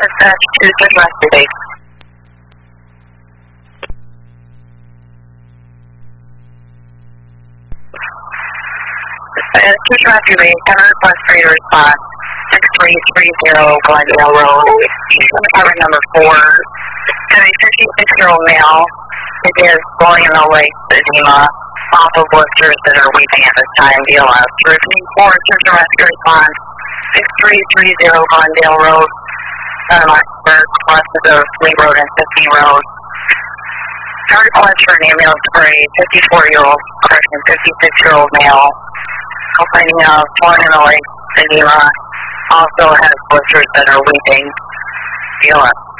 Dispatch to the rescue base. To rescue base, have a request for your response. 6330 Glendale Road. Department number 4. And a 56-year-old male. It is volume-like edema off of blisters that are weeping at this time. BLS. Repeat 4, search and rescue response. 6330 Glendale Road. Oxford, west of Lee Road and 50 Road. A request for an ambulance for a 54-year-old, 56-year-old male. Complaining of torn in the leg edema. Also has blisters that are weeping. BLS.